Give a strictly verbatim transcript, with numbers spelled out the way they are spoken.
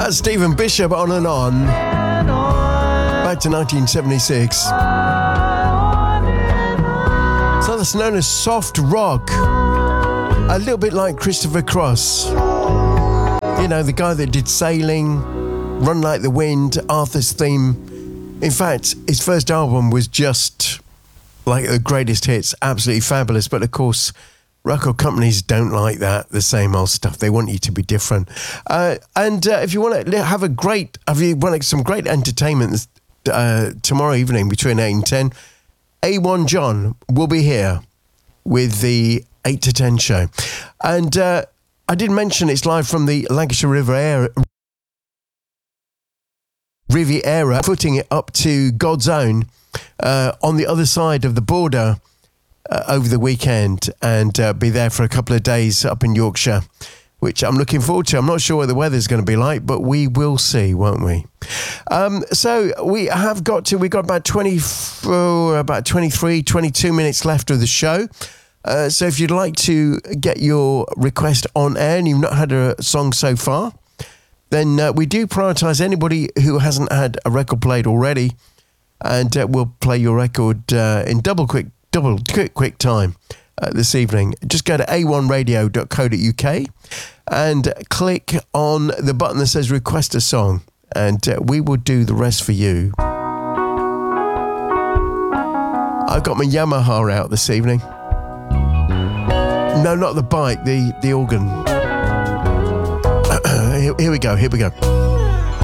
That's Stephen Bishop, On and On. Back to nineteen seventy-six. So that's known as soft rock. A little bit like Christopher Cross. You know, the guy that did Sailing, Run Like the Wind, Arthur's Theme. In fact, his first album was just like the greatest hits, absolutely fabulous. But of course, record companies don't like that, the same old stuff. They want you to be different. Uh, and uh, if you want to have a great, have you want some great entertainment uh, tomorrow evening between eight and ten, A one John will be here with the eight to ten show. And uh, I did mention it's live from the Lancashire Riviera, Riviera, footing it up to God's Own uh, on the other side of the border uh, over the weekend, and uh, be there for a couple of days up in Yorkshire, which I'm looking forward to. I'm not sure what the weather's going to be like, but we will see, won't we? Um, so we have got to, we've got about twenty-four, about twenty-three, twenty-two minutes left of the show. Uh, so if you'd like to get your request on air and you've not had a song so far, then uh, we do prioritise anybody who hasn't had a record played already, and uh, we'll play your record uh, in double quick, double quick, quick time uh, this evening. Just go to a one radio dot co dot uk and click on the button that says request a song, and uh, we will do the rest for you. I've got my Yamaha out this evening. No, not the bike, the, the organ. here, here we go, here we go.